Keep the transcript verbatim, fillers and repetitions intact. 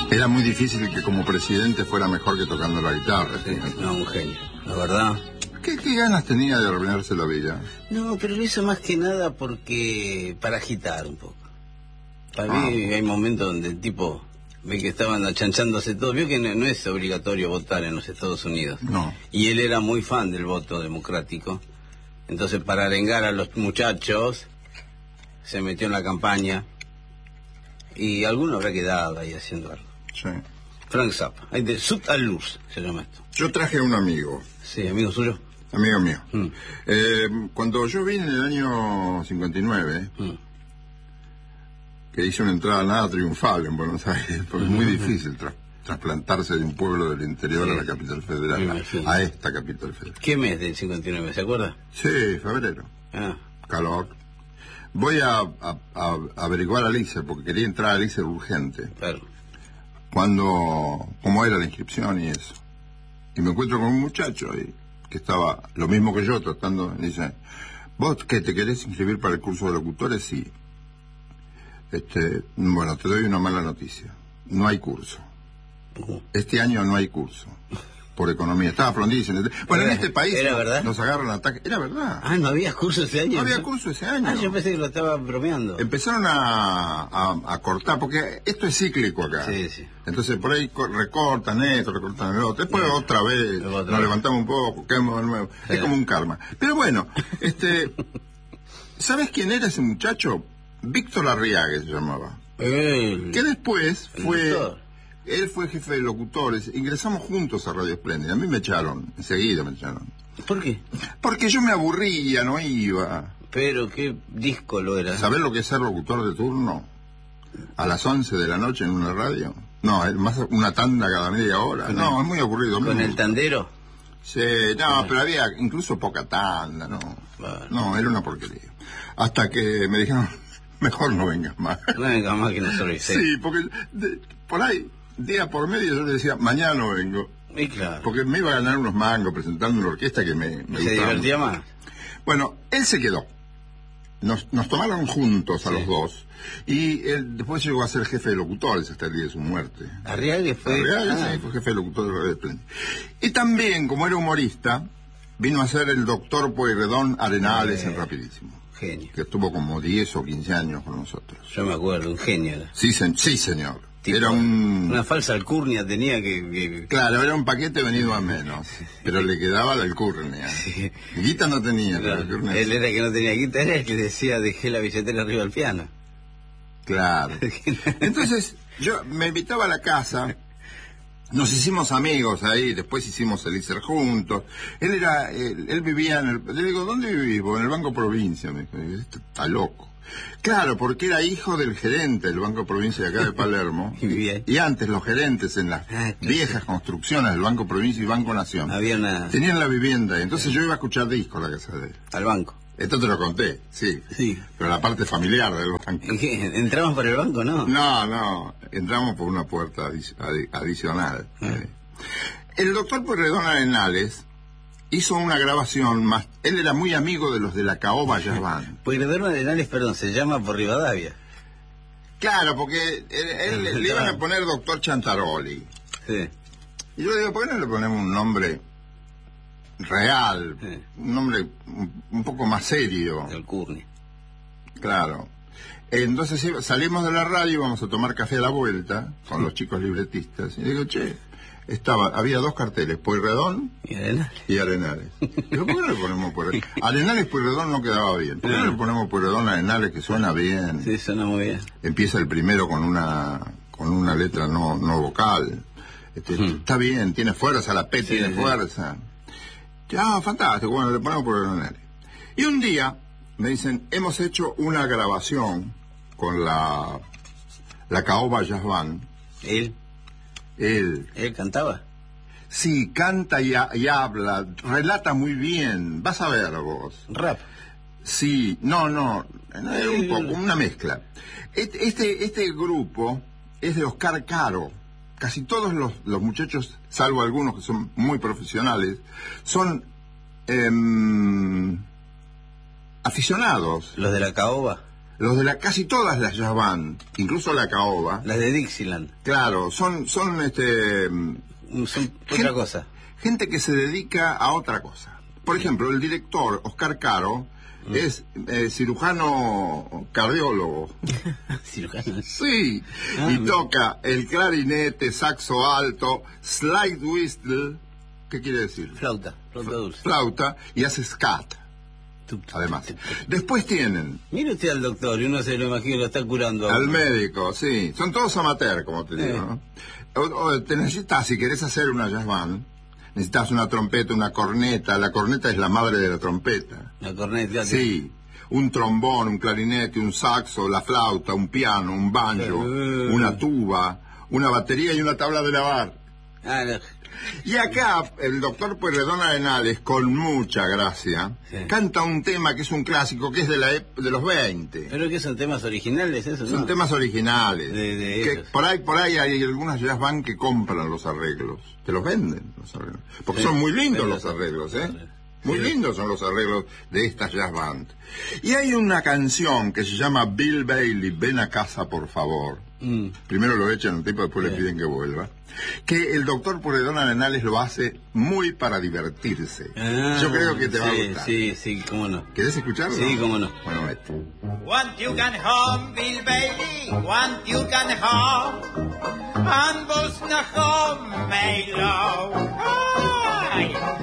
Era muy difícil que como presidente fuera mejor que tocando la guitarra. Sí, no, un genio, la verdad. ¿Qué, qué ganas tenía de arruinarse la vida? No, pero lo hizo más que nada porque... para agitar un poco. Para Ah. mí hay momentos donde el tipo ve que estaban achanchándose todo. Vio que no, no es obligatorio votar en los Estados Unidos. No. Y él era muy fan del voto democrático. Entonces, para arengar a los muchachos, se metió en la campaña. Y alguno habrá quedado ahí haciendo algo. Sí. Frank Zappa. Hay de Sud al Luz se llama esto. Yo traje a un amigo. Sí, amigo suyo. Amigo mío. Mm. Eh, cuando yo vine en el año cincuenta y nueve, Mm. que hice una entrada nada triunfal en Buenos Aires, porque es muy difícil tra trasplantarse de un pueblo del interior Sí. a la capital Me federal, imagino. a esta capital federal. ¿Qué mes del cincuenta y nueve, se acuerda? Sí, febrero. Ah, Calor. Voy a, a, a averiguar a Lícer, porque quería entrar a Lícer urgente. claro. Cuando, cómo era la inscripción y eso. Y me encuentro con un muchacho ahí, que estaba lo mismo que yo tratando, y dice, ¿vos qué te querés inscribir para el curso de locutores? Sí. Este, bueno, te doy una mala noticia. No hay curso. Uh. Este año no hay curso. Por economía. Estaba Flondín. Bueno, en este país ¿Era verdad? nos agarran ataques. Era verdad. Ah, ¿no había curso ese año? No había ¿no? curso ese año. Ah, yo pensé que lo estaba bromeando. Empezaron a, a, a cortar, porque esto es cíclico acá. Sí, sí. Entonces por ahí co- recortan esto, recortan el otro. Después Sí. otra vez Otra nos vez. levantamos un poco, caemos de nuevo. Sí. Es como un karma. Pero bueno, este, ¿sabes quién era ese muchacho? Víctor Arriague se llamaba. El... Que después el fue... doctor. Él fue jefe de locutores. Ingresamos juntos a Radio Espléndida. A mí me echaron, enseguida me echaron. ¿Por qué? Porque yo me aburría, no iba. Pero qué disco lo era. ¿Sabés lo que es ser locutor de turno? A las once de la noche en una radio. No, es más una tanda cada media hora. Con No, el- es muy aburrido. A mí ¿Con me el gusta. tandero? Sí, no, pero había incluso poca tanda, no. Bueno. No, era una porquería. Hasta que me dijeron, mejor no vengas más. No venga más que no se revise. Sí, porque de- por ahí, día por medio, yo le decía, mañana no vengo. Y claro. Porque me iba a ganar unos mangos presentando una orquesta que me, me ¿Se gustaba divertía mucho. más? Bueno, él se quedó. Nos, nos tomaron juntos a Sí. los dos. Y él después llegó a ser jefe de locutores hasta el día de su muerte. Arriague fue... Arriague, ah, sí, fue jefe de locutores de Radio Espléndida. Y también, como era humorista, vino a ser el doctor Pueyrredón Arenales Eh. en Rapidísimo. genio. Que estuvo como diez o quince años con nosotros. Yo me acuerdo, un genio era. Sí, sen- sí señor. Tipo, Era un... Una falsa alcurnia tenía que... que- Claro, era un paquete venido a menos. Pero le quedaba la alcurnia. Sí. Guita no tenía, pero Claro, alcurnia él sí. era el que no tenía guita, era el que decía dejé la billetera arriba del piano. Claro. Entonces, yo me invitaba a la casa, nos hicimos amigos ahí, después hicimos el I C E R juntos. Él era, él, él vivía en el... Le digo, ¿dónde vivís vos? En el Banco Provincia. Me dijo, este está loco. Claro, porque era hijo del gerente del Banco Provincia de acá de Palermo. Y vivía ahí. Y antes los gerentes en las Ah, claro. viejas construcciones del Banco Provincia y Banco Nación Había una... tenían la vivienda. Y entonces yo iba a escuchar discos a la casa de él. al banco. Esto te lo conté, sí. Sí. Pero la parte familiar del banco. ¿En qué? ¿Entramos por el banco, no? No, no, entramos por una puerta adi- adi- adicional. Ah. Eh. El doctor Pueyrredón Arenales hizo una grabación más... Él era muy amigo de los de la Caoba Jazz Band. Pueyrredón Arenales, perdón, se llama por Rivadavia. Claro, porque él, él- le iban a poner doctor Chantaroli. Sí. Y yo le digo, ¿por qué no le ponemos un nombre real? Sí. Un nombre un, un poco más serio. Alcurnia. Claro. Entonces iba- salimos de la radio, íbamos a tomar café a la vuelta con los chicos libretistas. Y digo, che, estaba, había dos carteles, Pueyrredón Y Arenales. y Arenales. Digo, ¿por qué no le ponemos Pueyrredón? Arenales Pueyrredón no quedaba bien. ¿Por qué no le ponemos Pueyrredón Arenales, que suena bien? Sí, suena muy bien. Empieza el primero con una con una letra no, no vocal. Este, Hmm. Está bien, tiene fuerza, la P Sí, tiene sí. fuerza. Ah, fantástico, bueno, le ponemos Pueyrredón Arenales. Y un día me dicen, hemos hecho una grabación con la la Caoba Jazz Band. ¿Él? Él, ¿Él cantaba? sí, canta y, ha- y habla, relata muy bien. Vas a ver vos. Rap. Sí, no, no, es un poco, una mezcla. Este, este, este grupo es de Oscar Caro. Casi todos los, los muchachos, salvo algunos que son muy profesionales, son em, aficionados. ¿Los de la caoba? los de la casi todas las jazz band, incluso la caoba. Las de Dixieland. Claro, son, son este... Son otra gente, cosa. Gente que se dedica a otra cosa. Por ejemplo, el director, Oscar Caro, mm. es eh, cirujano cardiólogo. ¿Cirujano? Sí, ah, y me... toca el clarinete, saxo alto, slide whistle, ¿qué quiere decir? Flauta, flauta dulce. Flauta, y hace scat. Además, después tienen... Mire usted al doctor, y uno se lo imagina, lo está curando. Al médico, sí. Son todos amateur, como te digo, eh. ¿no? O, o te necesitas, si querés hacer una jazz band, necesitas una trompeta, una corneta. La corneta es la madre de la trompeta. La corneta. Sí. Un trombón, un clarinete, un saxo, la flauta, un piano, un banjo, uh. una tuba, una batería y una tabla de lavar. Ah, no. Y acá el doctor Pueyrredón Arenales, con mucha gracia, sí. canta un tema que es un clásico, que es de la de los veinte. ¿Pero que son temas originales esos? Son no? temas originales. De, de que por ahí por ahí hay algunas jazz band que compran los arreglos. Te los venden los arreglos. Porque sí, son muy lindos los arreglos, ¿eh? Muy sí. lindos son los arreglos de estas jazz band. Y hay una canción que se llama Bill Bailey, ven a casa por favor. Mm. Primero lo echan un tipo, después sí. le piden que vuelva. Que el doctor Pueyrredón Arenales lo hace muy para divertirse. Ah, yo creo que te sí, va a gustar. Sí, sí, cómo no. ¿Querés escucharlo? Sí, cómo no. Bueno, este. Want you can home, Bill Bailey, want you can home, and bus na home, my love.